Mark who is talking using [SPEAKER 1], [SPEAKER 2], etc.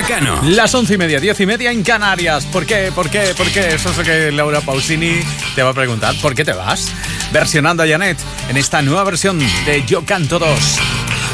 [SPEAKER 1] Mecano.
[SPEAKER 2] Las 11:30, 10:30 en Canarias. ¿Por qué? ¿Por qué? ¿Por qué? Eso es lo que Laura Pausini te va a preguntar. ¿Por qué te vas? Versionando a Janet en esta nueva versión de Yo Canto 2.